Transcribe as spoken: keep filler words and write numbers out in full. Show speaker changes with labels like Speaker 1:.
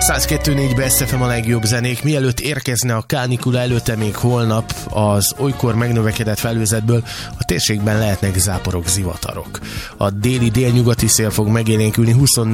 Speaker 1: száz kettő négy Best ef em a legjobb zenék. Mielőtt érkezne a kánikula, előtte még holnap az olykor megnövekedett felhőzetből a térségben lehetnek záporok, zivatarok. A déli délnyugati szél fog megélénkülni, huszonnégy